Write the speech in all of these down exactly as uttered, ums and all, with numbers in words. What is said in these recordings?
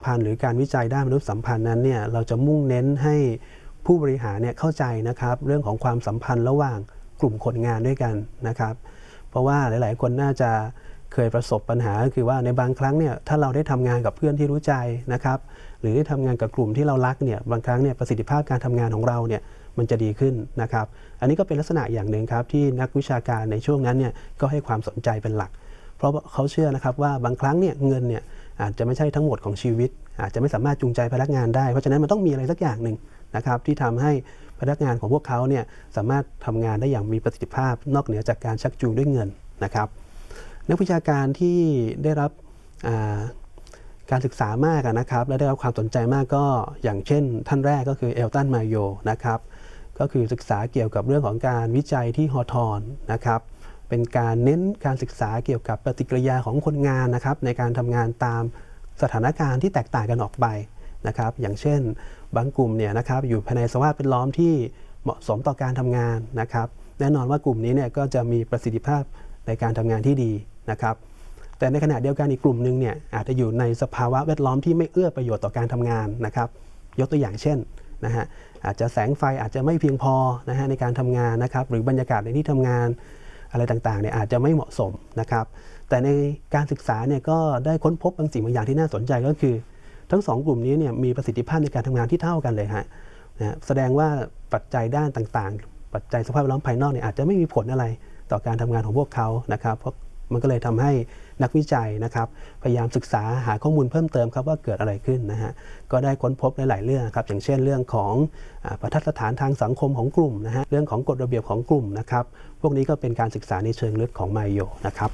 พันธ์หรือการวิจัยด้านมนุษยสัมพันธ์นั้นเนี่ยเราจะมุ่งเน้นให้ผู้บริหารเนี่ยเข้าใจนะครับเรื่องของความสัมพันธ์ระหว่างกลุ่มคนงานด้วยกันนะครับเพราะว่าหลายๆคนน่าจะเคยประสบปัญหาก็คือว่าในบางครั้งเนี่ยถ้าเราได้ทำงานกับเพื่อนที่รู้ใจนะครับหรือได้ทำงานกับกลุ่มที่เรารักเนี่ยบางครั้งเนี่ยประสิทธิภาพการทำงานของเราเนี่ยมันจะดีขึ้นนะครับอันนี้ก็เป็นลักษณะอย่างหนึ่งครับที่นักวิชาการในช่วงนั้นเนี่ยก็ให้ความสนใจเป็นหลักเพราะเขาเชื่อนะครับว่าบางครั้งเนี่ยเงินเนี่ยอาจจะไม่ใช่ทั้งหมดของชีวิตอาจจะไม่สามารถจูงใจพนักงานได้เพราะฉะนั้นมันต้องมีอะไรสักอย่างหนึ่งนะครับที่ทำให้พนักงานของพวกเขาเนี่ยสามารถทำงานได้อย่างมีประสิทธิภาพนอกเหนือจากการชักจูงด้วยเงินนะครับนักวิชาการที่ได้รับการศึกษามากนะครับและได้รับความสนใจมากก็อย่างเช่นท่านแรกก็คือเอลตันมาโยนะครับก็คือศึกษาเกี่ยวกับเรื่องของการวิจัยที่ฮอทอนนะครับเป็นการเน้นการศึกษาเกี่ยวกับปฏิกิริยาของคนงานนะครับในการทำงานตามสถานการณ์ที่แตกต่างกันออกไปนะครับอย่างเช่นบางกลุ่มเนี่ยนะครับอยู่ภายในสภาพแวดล้อมที่เหมาะสมต่อการทำงานนะครับแน่นอนว่ากลุ่มนี้เนี่ยก็จะมีประสิทธิภาพในการทำงานที่ดีนะครับแต่ในขณะเดียวกันอีกกลุ่มหนึ่งเนี่ยอาจจะอยู่ในสภาวะแวดล้อมที่ไม่เอื้อประโยชน์ต่อการทำงานนะครับยกตัวอย่างเช่นนะฮะอาจจะแสงไฟอาจจะไม่เพียงพอนะฮะในการทำงานนะครับหรือบรรยากาศในที่ทำงานอะไรต่างๆเนี่ยอาจจะไม่เหมาะสมนะครับแต่ในการศึกษาเนี่ยก็ได้ค้นพบบางสิ่งบางอย่างที่น่าสนใจก็คือทั้งสองกลุ่มนี้เนี่ยมีประสิทธิภาพในการทำงานที่เท่ากันเลยฮะนะแสดงว่าปัจจัยด้านต่างๆปัจจัยสภาพแวดล้อมภายนอกเนี่ยอาจจะไม่มีผลอะไรต่อการทำงานของพวกเขานะครับเพราะมันก็เลยทำให้นักวิจัยนะครับพยายามศึกษาหาข้อมูลเพิ่มเติมครับว่าเกิดอะไรขึ้นนะฮะก็ได้ค้นพบหลายๆเรื่องครับอย่างเช่นเรื่องของประทัดฐานทางสังคมของกลุ่มนะฮะเรื่องของกฎระเบียบของกลุ่มนะครับพวกนี้ก็เป็นการศึกษาในเชิงลึกของไมโยนะครับ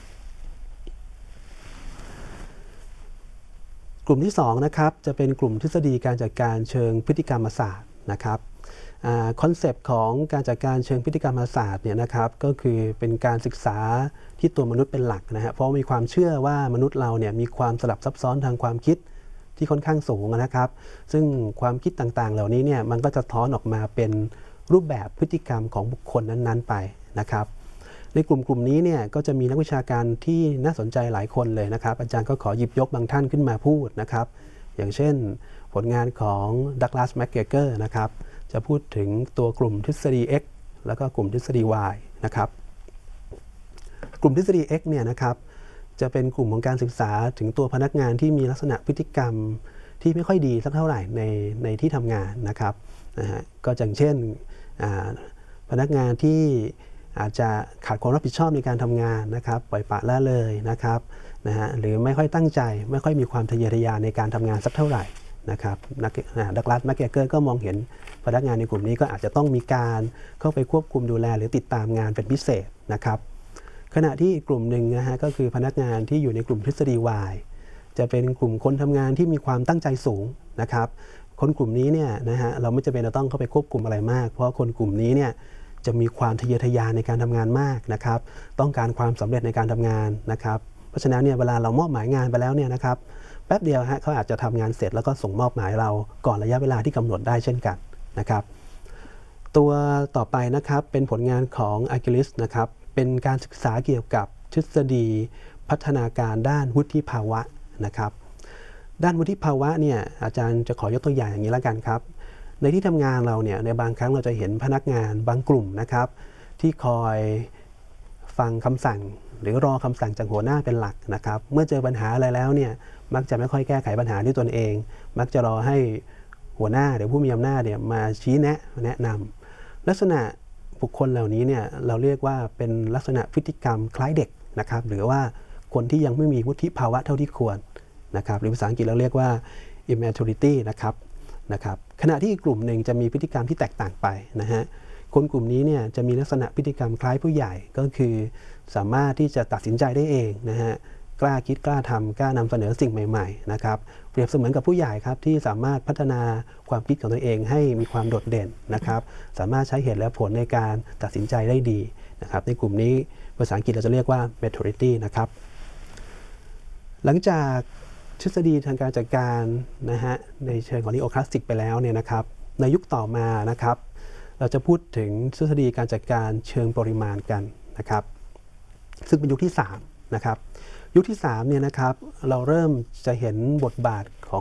กลุ่มที่สองนะครับจะเป็นกลุ่มทฤษฎีการจัดการเชิงพฤติกรรมศาสตร์นะครับคอนเซปต์ของการจัดการเชิงพฤติกรรมศาสตร์เนี่ยนะครับก็คือเป็นการศึกษาที่ตัวมนุษย์เป็นหลักนะฮะเพราะมีความเชื่อว่ามนุษย์เราเนี่ยมีความสลับซับซ้อนทางความคิดที่ค่อนข้างสูงนะครับซึ่งความคิดต่างๆเหล่านี้เนี่ยมันก็จะท้อนออกมาเป็นรูปแบบพฤติกรรมของบุคคลนั้นๆไปนะครับในกลุ่มกลุ่มนี้เนี่ยก็จะมีนักวิชาการที่น่าสนใจหลายคนเลยนะครับอาจารย์ก็ขอหยิบยกบางท่านขึ้นมาพูดนะครับอย่างเช่นผลงานของดักลาสแมคเกเกอร์นะครับจะพูดถึงตัวกลุ่มทฤษฎี X แล้วก็กลุ่มทฤษฎี Y นะครับกลุ่มทฤษฎี X เนี่ยนะครับจะเป็นกลุ่มของการศึกษาถึงตัวพนักงานที่มีลักษณะพฤติกรรมที่ไม่ค่อยดีสักเท่าไหร่ในในที่ทำงานนะครับนะฮะก็อย่างเช่นพนักงานที่อาจจะขาดความรับผิดชอบในการทำงานนะครับปล่อยปละละเลยนะครับนะฮะหรือไม่ค่อยตั้งใจไม่ค่อยมีความทะเยอทะยานในการทำงานสักเท่าไหร่นะครับดักลาสแมคเกเกอร์ก็มองเห็นพนักงานในกลุ่มนี้ก็อาจจะต้องมีการเข้าไปควบคุมดูแลหรือติดตามงานเป็นพิเศษนะครับขณะที่กลุ่มหนึ่งนะฮะก็คือพนักงานที่อยู่ในกลุ่มทฤษฎี Y จะเป็นกลุ่มคนทำงานที่มีความตั้งใจสูงนะครับคนกลุ่มนี้เนี่ยนะฮะเราไม่จำเป็นจะต้องเข้าไปควบคุมอะไรมากเพราะคนกลุ่มนี้เนี่ยจะมีความทะเยอทะยานในการทำงานมากนะครับต้องการความสำเร็จในการทำงานนะครับเพราะฉะนั้นเนี่ยเวลาเรามอบหมายงานไปแล้วเนี่ยนะครับแป๊บเดียวฮะเขาอาจจะทำงานเสร็จแล้วก็ส่งมอบหมายเราก่อนระยะเวลาที่กำหนดได้เช่นกันนะครับตัวต่อไปนะครับเป็นผลงานของอากิลิสนะครับเป็นการศึกษาเกี่ยวกับทฤษฎีพัฒนาการด้านวุฒิภาวะนะครับด้านวุฒิภาวะเนี่ยอาจารย์จะขอยกตัวอย่างอย่างนี้แล้วกันครับในที่ทำงานเราเนี่ยในบางครั้งเราจะเห็นพนักงานบางกลุ่มนะครับที่คอยฟังคำสั่งหรือรอคำสั่งจากหัวหน้าเป็นหลักนะครับเมื่อเจอปัญหาอะไรแล้วเนี่ยมักจะไม่ค่อยแก้ไขปัญหาด้วยตนเองมักจะรอให้หัวหน้าหรือผู้มีอำนาจเนี่ยมาชี้แนะแนะนำลักษณะบุคคลเหล่านี้เนี่ยเราเรียกว่าเป็นลักษณะพฤติกรรมคล้ายเด็กนะครับหรือว่าคนที่ยังไม่มีวุฒิภาวะเท่าที่ควรนะครับหรือภาษาอังกฤษเราเรียกว่า immaturity นะครับนะครับขณะที่กลุ่มหนึ่งจะมีพฤติกรรมที่แตกต่างไปนะฮะคนกลุ่มนี้เนี่ยจะมีลักษณะพฤติกรรมคล้ายผู้ใหญ่ก็คือสามารถที่จะตัดสินใจได้เองนะฮะกล้าคิดกล้าทำกล้านำเสนอสิ่งใหม่ๆนะครับเปรียบเสมือนกับผู้ใหญ่ครับที่สามารถพัฒนาความคิดของตัวเองให้มีความโดดเด่นนะครับสามารถใช้เหตุและผลในการตัดสินใจได้ดีนะครับในกลุ่มนี้ภาษาอังกฤษเราจะเรียกว่า maturity นะครับหลังจากทฤษฎีทางการจัดการนะฮะในเชิงของนีโอคลาสสิกไปแล้วเนี่ยนะครับในยุคต่อมานะครับเราจะพูดถึงทฤษฎีการจัดการเชิงปริมาณกันนะครับซึ่งเป็นยุคที่สามนะครับยุคที่สามเนี่ยนะครับเราเริ่มจะเห็นบทบาท